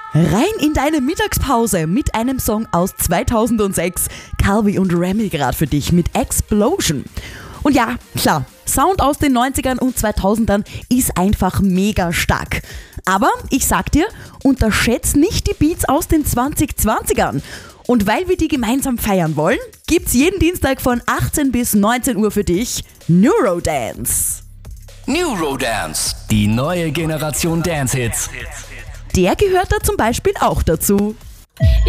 Rein in deine Mittagspause mit einem Song aus 2006. Calvi und Remy gerade für dich mit Explosion. Und ja, klar, Sound aus den 90ern und 2000ern ist einfach mega stark. Aber ich sag dir, unterschätz nicht die Beats aus den 2020ern. Und weil wir die gemeinsam feiern wollen, gibt's jeden Dienstag von 18 bis 19 Uhr für dich Neurodance. Neurodance, die neue Generation Dance-Hits. Der gehört da zum Beispiel auch dazu.